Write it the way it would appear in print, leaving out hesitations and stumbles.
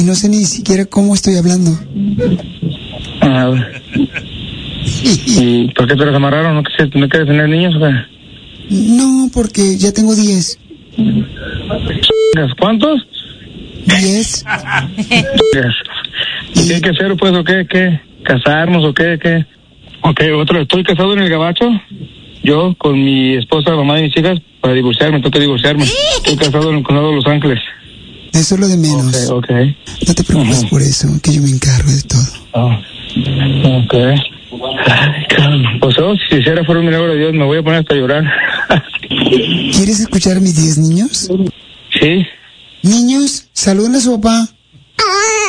y no sé ni siquiera cómo estoy hablando. ¿Y por qué te los amarraron? ¿No quieres tener niños o qué? No, porque ya tengo 10. ¿Cuántos? 10. ¿Y qué hay que hacer, pues, o qué? ¿Casarnos o qué? Ok, estoy casado en el Gabacho. Yo, con mi esposa, mamá de mis hijas, para divorciarme, toca divorciarme. Estoy casado en el condado de Los Ángeles. Eso es lo de menos. Okay. No te preocupes por eso, que yo me encargo de todo. Okay. Pues si hiciera fuera un milagro de Dios, me voy a poner hasta a llorar. ¿Quieres escuchar a mis 10 niños? Sí. Niños, saluden a su papá.